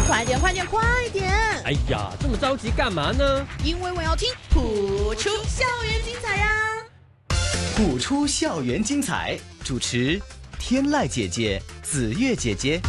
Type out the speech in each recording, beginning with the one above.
快点，快点，快点！ 哎呀，这么着急干嘛呢？ 因为我要听谱出校园精彩呀！ 谱出校园精彩，主持天籁姐姐、子月姐姐。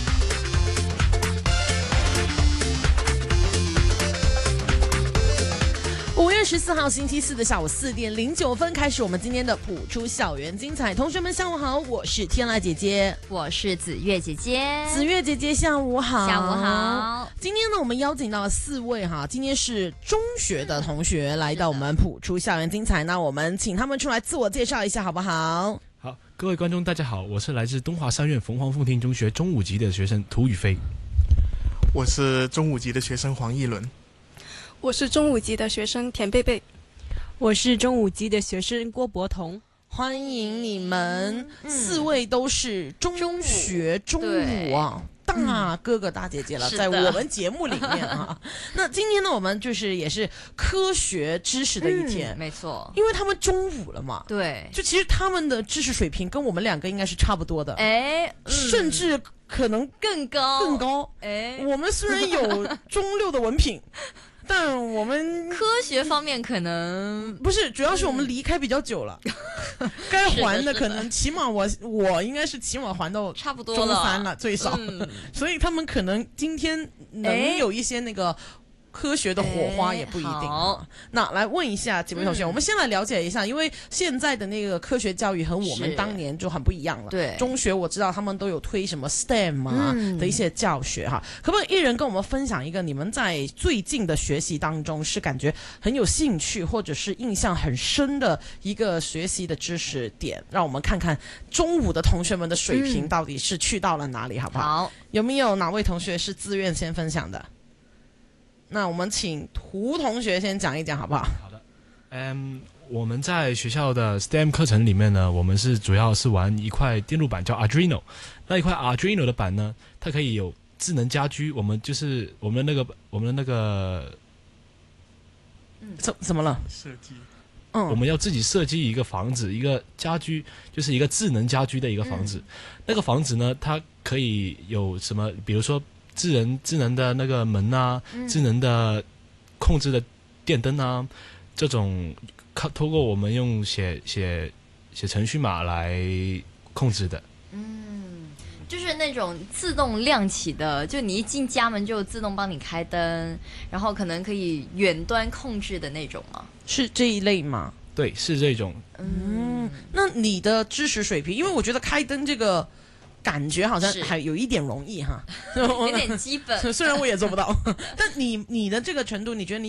5月14号星期四的下午4点09分开始，我们今天的谱出校园精彩。同学们下午好，我是天籁姐姐， 我是子月姐姐。 子月姐姐下午好。 下午好。 今天呢，我们邀请到了4位哈，今天是中学的同学来到我们谱出校园精彩，那我们请他们出来自我介绍一下好不好？ 好，各位观众大家好，我是来自东华三院凤凰凤亭中学中5级的学生涂宇飞。 我是中5级的学生黄奕伦。 我是中5级的学生田贝贝。 我是中5级的学生郭博彤。 欢迎你们，4位都是中学中5啊，大哥哥大姐姐了，在我们节目里面啊。那今天呢，我们就是也是科学知识的一天， 没错， 因为他们中5了嘛， 对， 就其实他们的知识水平跟我们2个应该是差不多的，甚至可能更高， 我们虽然有中6的文凭。但我们科学方面可能不是，主要是我们离开比较久了，该还的可能起码我应该是起码还到差不多中3了最少，所以他们可能今天能有一些那个科学的火花也不一定。那来问一下几位同学，我们先来了解一下，因为现在的那个科学教育和我们当年就很不一样了。 对， 中学我知道他们都有推什么 STEM 啊的一些教学哈，可不可以一人跟我们分享一个你们在最近的学习当中是感觉很有兴趣或者是印象很深的一个学习的知识点，让我们看看中5的同学们的水平到底是去到了哪里，好不好？ 好， 有没有哪位同学是自愿先分享的？那我们请涂同学先讲一讲好不好？ 好的，我们在学校的 STEM 课程里面呢，我们主要是玩一块电路板叫 Arduino。那一块 Arduino 的板呢，它可以有智能家居。我们的那个， 怎么了？ 设计。 我们要自己设计一个房子，一个家居，就是一个智能家居的一个房子。那个房子呢，它可以有什么？比如说智能的那个门啊，智能的控制的电灯啊，这种透过我们用写程序码来控制的。 就是那种自动亮起的，就你一进家门就自动帮你开灯，然后可能可以远端控制的那种吗？是这一类吗？ 对，是这种。 那你的知识水平，因为我觉得开灯这个感觉好像还有一点容易哈， 有点基本。 虽然我也做不到，但你的这个程度，你觉得你